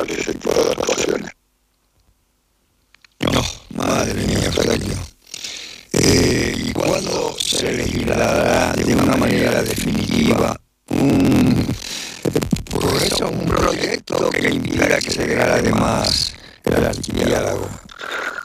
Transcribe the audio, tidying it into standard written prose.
ese tipo de adaptaciones. No, madre mía, Eustaquio. ¿Y cuándo se legislará de una manera definitiva un proyecto que impida que se degrade más el archipiélago?